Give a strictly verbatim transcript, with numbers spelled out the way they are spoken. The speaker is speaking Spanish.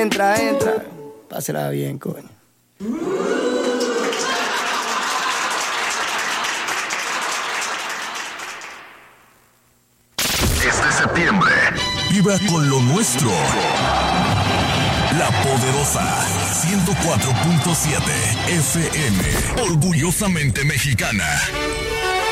entra, entra. Pásela bien, coño. Este septiembre, vibra con lo nuestro. La Poderosa ciento cuatro punto siete F M, orgullosamente mexicana.